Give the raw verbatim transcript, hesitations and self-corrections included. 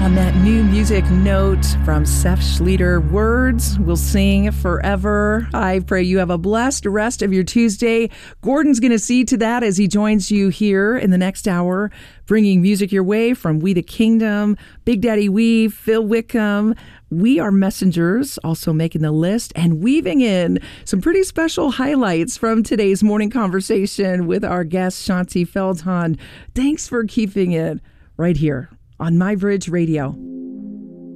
On that new music note from Seth Schleter, words will sing forever. I pray you have a blessed rest of your Tuesday. Gordon's going to see to that as he joins you here in the next hour, bringing music your way from We the Kingdom, Big Daddy Weave, Phil Wickham. We Are Messengers also making the list and weaving in some pretty special highlights from today's morning conversation with our guest, Shaunti Feldhahn. Thanks for keeping it right here on My Bridge Radio.